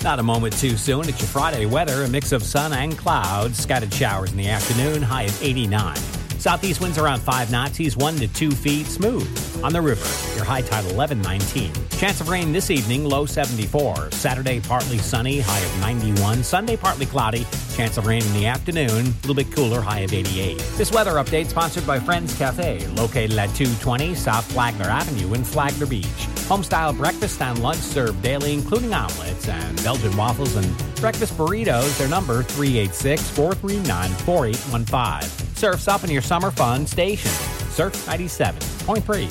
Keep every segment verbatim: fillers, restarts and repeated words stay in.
Not a moment too soon. It's your Friday weather, a mix of sun and clouds. Scattered showers in the afternoon, high of eighty-nine. Southeast winds around five knots, east one to two feet, smooth. On the river, your high tide eleven nineteen. Chance of rain this evening, low seventy-four. Saturday, partly sunny, high of ninety-one. Sunday, partly cloudy. Chance of rain in the afternoon, a little bit cooler, high of eighty-eight. This weather update sponsored by Friends Cafe, located at two twenty South Flagler Avenue in Flagler Beach. Home-style breakfast and lunch served daily, including omelets and Belgian waffles and breakfast burritos. Their number, three eight six, four three nine, four eight one five. Surf's up in your summer fun station. Surf ninety-seven point three.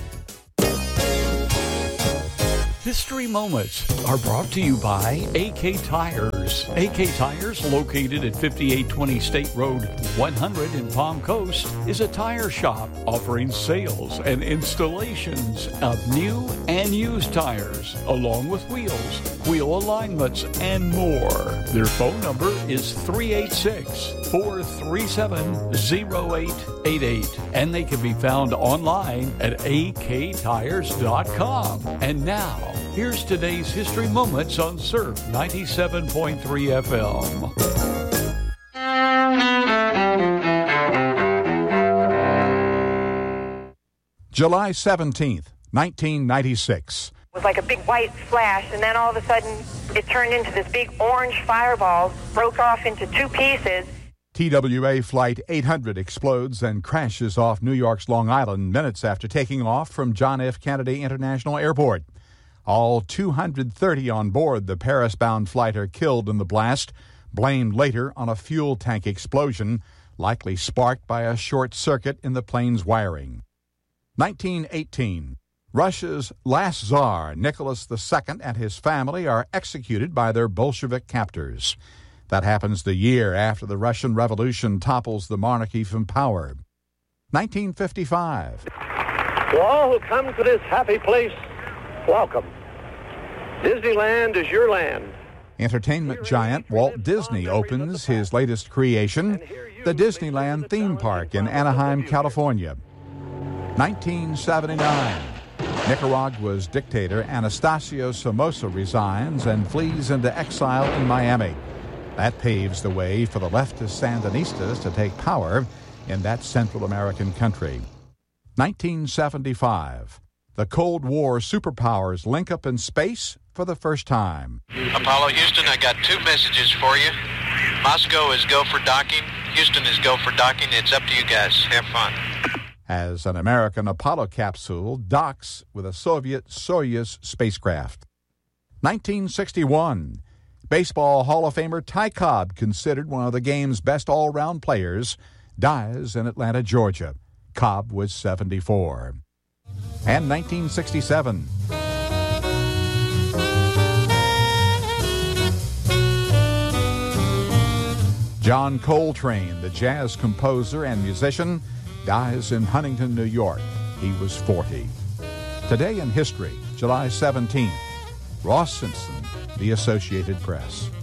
History Moments are brought to you by A K Tires. A K Tires, located at fifty-eight twenty State Road one hundred in Palm Coast, is a tire shop offering sales and installations of new and used tires, along with wheels, wheel alignments, and more. Their phone number is three eight six, four three seven, zero eight eight eight, and they can be found online at a k tires dot com. And now, here's today's History Moments on Surf ninety-seven point three F M. July seventeenth, nineteen ninety-six. It was like a big white flash, and then all of a sudden it turned into this big orange fireball, broke off into two pieces. T W A Flight eight hundred explodes and crashes off New York's Long Island minutes after taking off from John F. Kennedy International Airport. All two hundred thirty on board the Paris-bound flight are killed in the blast, blamed later on a fuel tank explosion, likely sparked by a short circuit in the plane's wiring. nineteen eighteen. Russia's last Tsar, Nicholas the Second, and his family are executed by their Bolshevik captors. That happens the year after the Russian Revolution topples the monarchy from power. nineteen fifty-five. To all who come to this happy place, welcome. Disneyland is your land. Entertainment giant Walt Disney opens his latest creation, the Disneyland theme park in Anaheim, California. nineteen seventy-nine. Nicaragua's dictator Anastasio Somoza resigns and flees into exile in Miami. That paves the way for the leftist Sandinistas to take power in that Central American country. nineteen seventy-five. The Cold War superpowers link up in space for the first time. Apollo Houston, I got two messages for you. Moscow is go for docking. Houston is go for docking. It's up to you guys. Have fun. As an American Apollo capsule docks with a Soviet Soyuz spacecraft. nineteen sixty-one. Baseball Hall of Famer Ty Cobb, considered one of the game's best all-round players, dies in Atlanta, Georgia. Cobb was seventy-four. And nineteen sixty-seven. John Coltrane, the jazz composer and musician, dies in Huntington, New York. He was forty. Today in history, July seventeenth. Ross Simpson, The Associated Press.